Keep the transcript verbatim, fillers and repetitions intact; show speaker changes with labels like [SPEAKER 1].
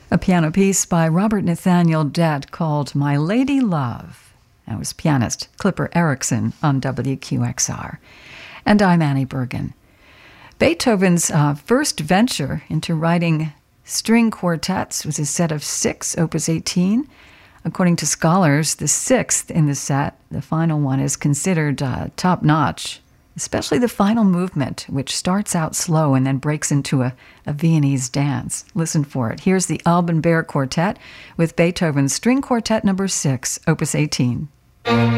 [SPEAKER 1] A piano piece by Robert Nathaniel Dett called My Lady Love. That was pianist Clipper Erickson on W Q X R. And I'm Annie Bergen. Beethoven's uh, first venture into writing string quartets was a set of six, Opus eighteen. According to scholars, the sixth in the set, the final one, is considered uh, top-notch, especially the final movement, which starts out slow and then breaks into a, a Viennese dance. Listen for it. Here's the Alban Berg Quartet with Beethoven's String Quartet number six, Opus eighteen.